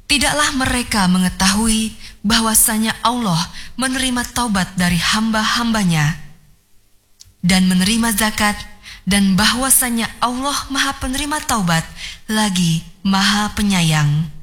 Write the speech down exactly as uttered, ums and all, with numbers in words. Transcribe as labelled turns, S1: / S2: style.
S1: Tidaklah mereka mengetahui bahwasanya Allah menerima taubat dari hamba-hambanya dan menerima zakat, dan bahwasanya Allah Maha Penerima Taubat lagi Maha Penyayang.